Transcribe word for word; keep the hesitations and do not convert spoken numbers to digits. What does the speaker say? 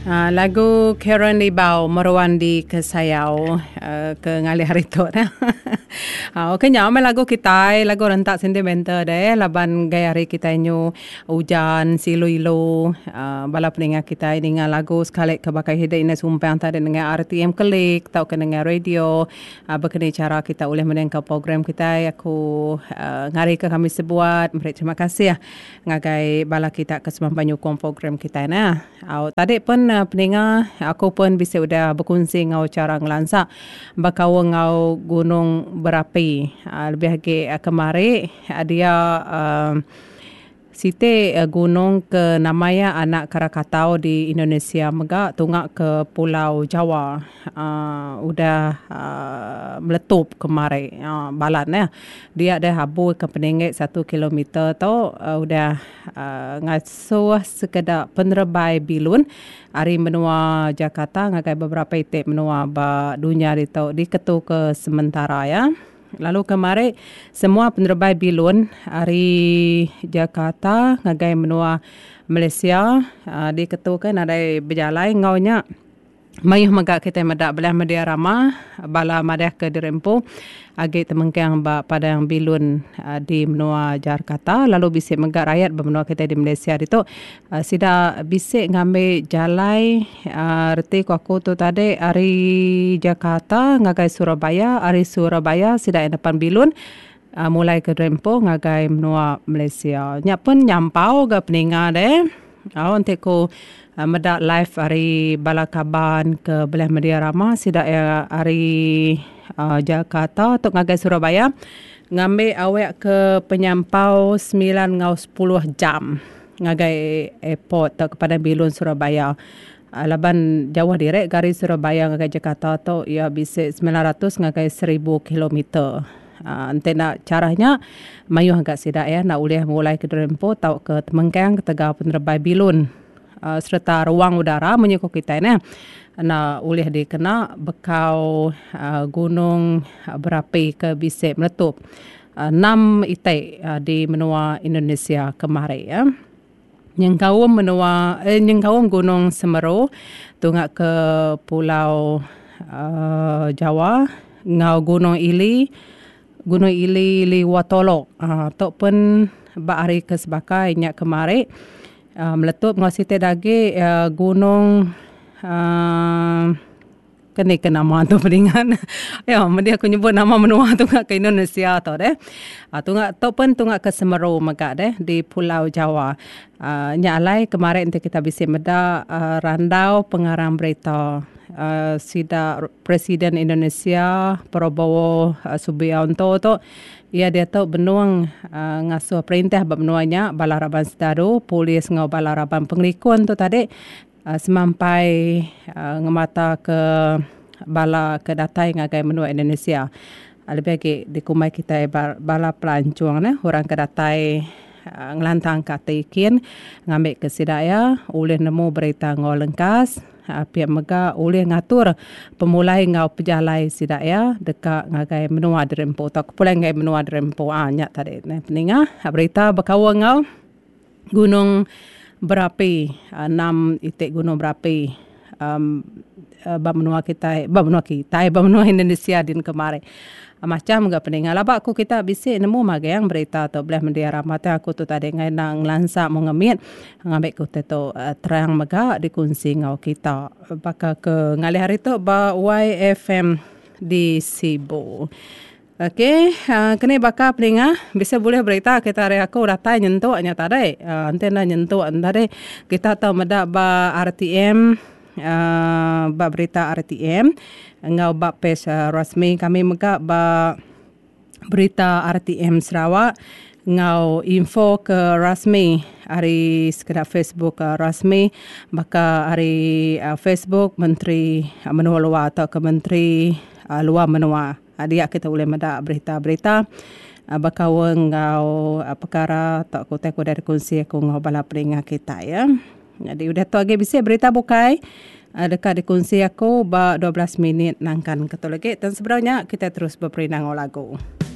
Uh, lagu Karen Libau Meruan di Kesayau uh, ke ngali hari tu dah. uh, okay, nyama lagu kita lagu rentak sentimental deh laban gaya hari kita nyu hujan silu-ilu uh, bala peningat kita dengan lagu sekali kebakai hidup ini sumpah antara dengan R T M klik tau ke dengan radio uh, berkini cara kita boleh mendengar program kita aku uh, ngari ke kami sebuat terima kasih ya ngagai bala kita kesempatan nyukung program kita nah. Uh, tadi pun uh, peningat aku pun bisa udah berkongsi ngau cara ngelansak bakawa ngau gunung berapi uh, lebih lagi uh, kemari uh, dia uh, site uh, gunung ke namanya anak Krakatau di Indonesia mega tungak ke Pulau Jawa uh, udah uh, meletup kemari uh, balan ya dia ada habu ke peningit satu kilometer tu uh, udah uh, ngasuh sekedar penerbai bilun hari menua Jakarta ngagai beberapa itik menua ba dunia di tau di ketu ke sementara ya. Lalu kemarin semua penerbai bilun hari Jakarta ngagai menua Malaysia uh, di ketu kan ada berjalan ngaunya mayuh megak kita medak belah media ramah bala madah ke dirempu agi temengkang ba pada yang bilun uh, di menua Jakarta lalu bisik megak rakyat bermenua kita di Malaysia itu uh, sida bisik ngambil jalai uh, reti ku aku tu tadi hari Jakarta ngagai Surabaya hari Surabaya sida depan bilun uh, mulai ke dirempu ngagai menua Malaysia nyak pun nyampau ke peningat deh oh nanti ku Uh, medak live hari Balakaban ke belah media ramah sida ya hari uh, Jakarta untuk ngagai Surabaya ngambil awak ke penyampau sembilan ngau sepuluh jam ngagai airport tak kepada bilun Surabaya uh, laban jauh direct dari Surabaya ngagai Jakarta tu ia bisa sembilan ratus ngagai seribu kilometer. Uh, ente nak caranya mayuh agak sida ya nak ulih mulai ke Derempo tau ke Temengkang ke Tegau penerbai bilun uh, serta ruang udara menyukuh kita ni nak ulih dikena bekau uh, gunung uh, berapi ke bisik meletup uh, enam itik uh, di menua Indonesia kemarin ya. Yang kaum menua eh, yang kaum gunung Semeru tungak ke Pulau uh, Jawa ngau Gunung Ili Gunung Ili Liwatolok uh, tok pun ba hari ke sebakai nyak kemari uh, meletup ngosite dagi uh, gunung uh, kene ke nama tu peringan ya dia aku nyebut nama menua tu ke Indonesia tu deh uh, tungak tok pun tungak ke Semeru megak deh di Pulau Jawa uh, nyak alai kemarin nanti kita bisa meda uh, randau pengarang berita Uh, sida Presiden Indonesia Prabowo uh, Subianto tu ia dia tu benuang uh, ngasuh perintah benuanya balaraban sedadu polis ngau balaraban penglikuan tu tadi uh, semampai uh, ngemata ke bala ke datai ngagai menua Indonesia uh, lebih lagi dikumai kita bala pelancong nah orang ke datai uh, ngelantang katikin ngambil ke sidaya ulih nemu berita ngau lengkas pihak mega oleh ngatur pemulai ngau pejalai sidak ya dekat ngagai menua Derempo tak pulai ngagai menua Derempo ah nyak tadi ne peninga berita bakawa ngau gunung berapi enam itik gunung berapi um, ba menua kita ba menua kita ba menua Indonesia din kemarin macam gak peninga labak aku kita bisik nemu magang berita tu belah media ramata aku tu tadi ngai nang lansa mau ngemit ngambil ku tu uh, terang mega dikunci ngau kita baka ke ngali hari tu ba Y F M di Sibu. Okey, uh, kene baka peninga bisa boleh berita kita hari aku datai nyentuk nya tadi uh, antena nyentuk tadi kita tahu meda ba R T M uh, ba berita R T M ngau ba page uh, rasmi kami mega ba berita R T M Sarawak ngau info ke rasmi hari sekedar Facebook uh, rasmi maka hari uh, Facebook Menteri uh, Menua Luar atau ke Menteri uh, Luar Menua dia kita boleh meda berita-berita uh, bakawa ngau uh, perkara tak kota aku dari kongsi aku ngau bala peringat kita ya. Jadi udah tu lagi bisa berita bukai uh, dekat dikongsi aku ba dua belas minit nangkan ketul lagi dan sebenarnya kita terus berperinang lagu.